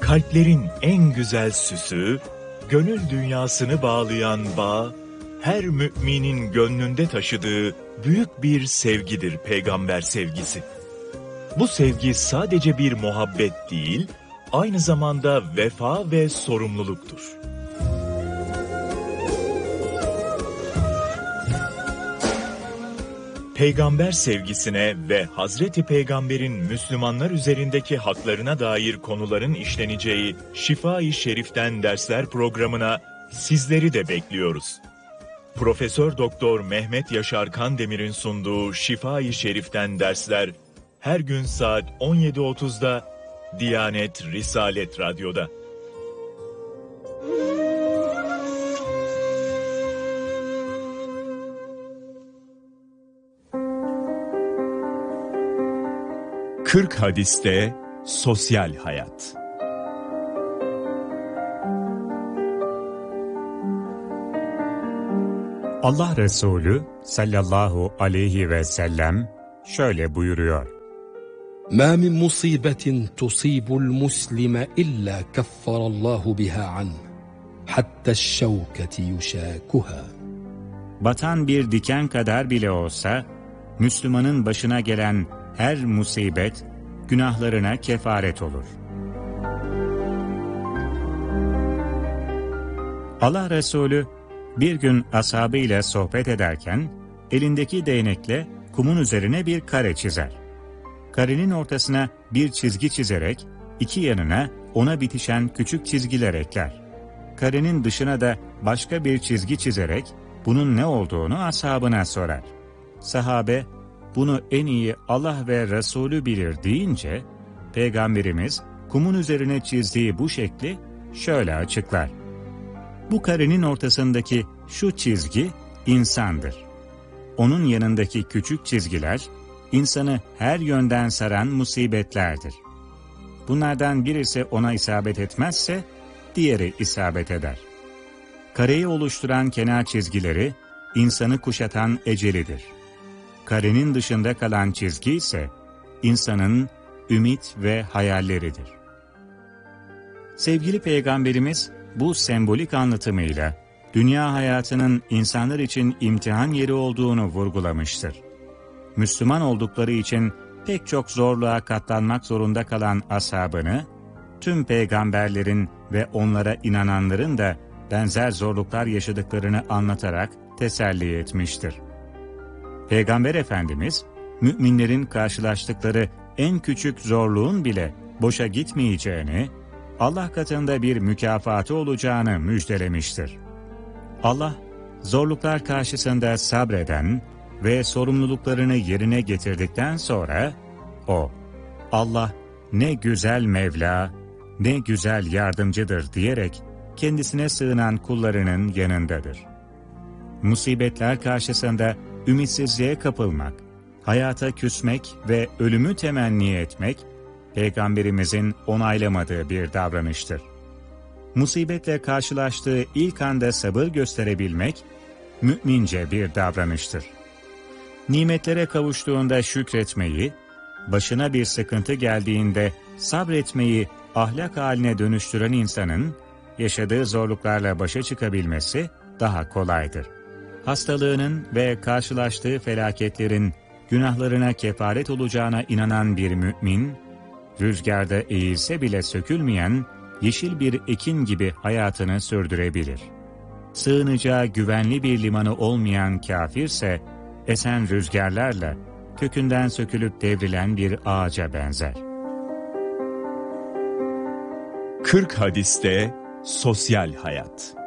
Kalplerin en güzel süsü, gönül dünyasını bağlayan bağ, her müminin gönlünde taşıdığı büyük bir sevgidir peygamber sevgisi. Bu sevgi sadece bir muhabbet değil, aynı zamanda vefa ve sorumluluktur. Peygamber sevgisine ve Hazreti Peygamber'in Müslümanlar üzerindeki haklarına dair konuların işleneceği Şifa-i Şerif'ten dersler programına sizleri de bekliyoruz. Profesör Doktor Mehmet Yaşar Kandemir'in sunduğu Şifa-i Şerif'ten dersler her gün saat 17.30'da Diyanet Risalet Radyo'da. Kırk hadiste sosyal hayat. Allah Resulü sallallahu aleyhi ve sellem şöyle buyuruyor. مَا مِنْ مُصِيبَةٍ تُصِيبُ الْمُسْلِمَ إِلَّا كَفَّرَ اللّٰهُ بِهَا عَنْهُ حَتَّى الشَّوْكَةِ يُشَاكُهَا. Batan bir diken kadar bile olsa, Müslümanın başına gelen her musibet, günahlarına kefaret olur. Allah Resulü, bir gün ashabıyla sohbet ederken, elindeki değnekle kumun üzerine bir kare çizer. Karenin ortasına bir çizgi çizerek, iki yanına ona bitişen küçük çizgiler ekler. Karenin dışına da başka bir çizgi çizerek, bunun ne olduğunu ashabına sorar. Sahabe, bunu en iyi Allah ve Resulü bilir deyince, Peygamberimiz kumun üzerine çizdiği bu şekli şöyle açıklar. Bu karenin ortasındaki şu çizgi insandır. Onun yanındaki küçük çizgiler, insanı her yönden saran musibetlerdir. Bunlardan birisi ona isabet etmezse, diğeri isabet eder. Kareyi oluşturan kenar çizgileri, insanı kuşatan ecelidir. Karenin dışında kalan çizgi ise, insanın ümit ve hayalleridir. Sevgili Peygamberimiz, bu sembolik anlatımıyla, dünya hayatının insanlar için imtihan yeri olduğunu vurgulamıştır. Müslüman oldukları için pek çok zorluğa katlanmak zorunda kalan ashabını, tüm peygamberlerin ve onlara inananların da benzer zorluklar yaşadıklarını anlatarak teselli etmiştir. Peygamber Efendimiz, müminlerin karşılaştıkları en küçük zorluğun bile boşa gitmeyeceğini, Allah katında bir mükafatı olacağını müjdelemiştir. Allah, zorluklar karşısında sabreden ve sorumluluklarını yerine getirdikten sonra, O, Allah ne güzel Mevla, ne güzel yardımcıdır diyerek kendisine sığınan kullarının yanındadır. Musibetler karşısında ümitsizliğe kapılmak, hayata küsmek ve ölümü temenni etmek, Peygamberimizin onaylamadığı bir davranıştır. Musibetle karşılaştığı ilk anda sabır gösterebilmek, mümince bir davranıştır. Nimetlere kavuştuğunda şükretmeyi, başına bir sıkıntı geldiğinde sabretmeyi ahlak haline dönüştüren insanın, yaşadığı zorluklarla başa çıkabilmesi daha kolaydır. Hastalığının ve karşılaştığı felaketlerin günahlarına kefaret olacağına inanan bir mümin, rüzgarda eğilse bile sökülmeyen yeşil bir ekin gibi hayatını sürdürebilir. Sığınacağı güvenli bir limanı olmayan kafirse, esen rüzgarlarla kökünden sökülüp devrilen bir ağaca benzer. 40 hadiste sosyal hayat.